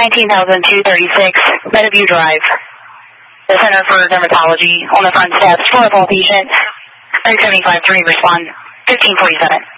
19,236, Meadowview Drive. The Center for Dermatology on the front steps. 4 patient. 375-3, respond. 1547.